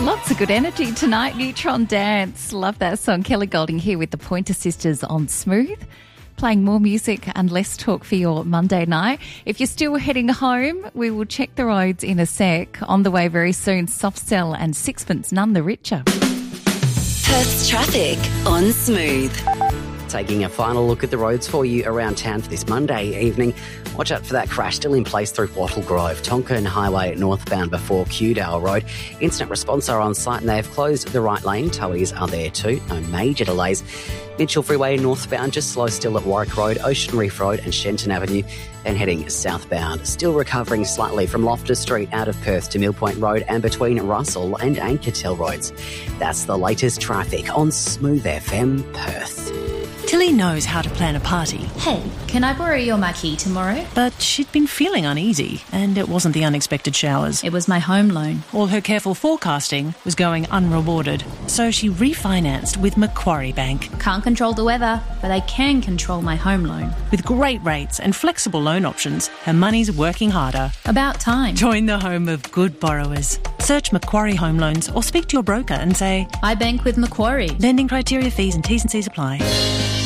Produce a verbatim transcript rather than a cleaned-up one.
Lots of good energy tonight. Neutron Dance. Love that song. Kelly Golding here with the Pointer Sisters on Smooth. Playing more music and less talk for your Monday night. If you're still heading home, we will check the roads in a sec. On the way very soon, Soft Cell and Sixpence, none the richer. Perth's traffic on Smooth. Taking a final look at the roads for you around town for this Monday evening. Watch out for that crash still in place through Wattle Grove, Tonkin Highway northbound before Kewdale Road. Incident response are on site and they have closed the right lane. Towies are there too. No major delays. Mitchell Freeway northbound just slow still at Warwick Road, Ocean Reef Road and Shenton Avenue. Then heading southbound, still recovering slightly from Loftus Street out of Perth to Mill Point Road and between Russell and Ankertel Roads. That's the latest traffic on Smooth F M Perth. Tilly knows how to plan a party. Hey, can I borrow your marquee tomorrow? But she'd been feeling uneasy, and it wasn't the unexpected showers. It was my home loan. All her careful forecasting was going unrewarded, so she refinanced with Macquarie Bank. Can't control the weather, but I can control my home loan. With great rates and flexible loan options, her money's working harder. About time. Join the home of good borrowers. Search Macquarie Home Loans or speak to your broker and say, I bank with Macquarie. Lending criteria, fees and T's and C's apply.